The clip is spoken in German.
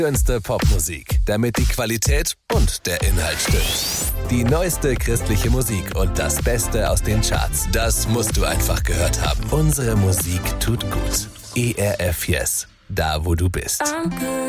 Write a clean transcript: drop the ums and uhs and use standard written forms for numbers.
Schönste Popmusik, damit die Qualität und der Inhalt stimmt. Die neueste christliche Musik und das Beste aus den Charts. Das musst du einfach gehört haben. Unsere Musik tut gut. ERF Yes, da wo du bist.